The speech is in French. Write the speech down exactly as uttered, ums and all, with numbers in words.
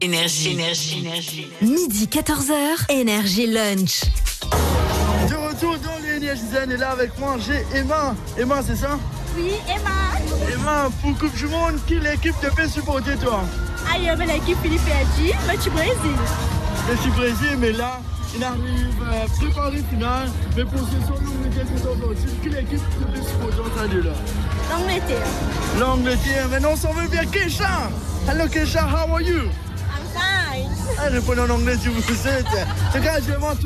Énergie. Énergie. Énergie. Midi quatorze heures, Énergie Lunch. De retour dans les Énergie Zen et là avec moi j'ai Emma. Emma, c'est ça? Oui, Emma. Emma, pour Coupe du Monde, quelle équipe te fait supporter toi? Ah, il y avait l'équipe Philippe Perdi, mais tu Brésil. Je suis Brésil, mais là, il arrive à préparer le final. Mais pour ce soir, l'Angleterre contre l'Argentine, quelle équipe te fait supporter entre les deux là? L'Angleterre. L'Angleterre, maintenant on s'en veut bien. Keisha! Hello Keisha, how are you? I'm fine. Ah, répondez en anglais si vous êtes. C'est quand je